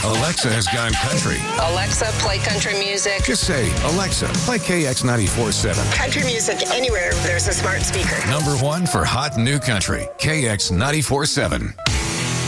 Alexa has gone country. Alexa, play country music. Just say, Alexa, play KX 94.7. Country music anywhere there's a smart speaker. Number 1 for hot new country, KX 94.7.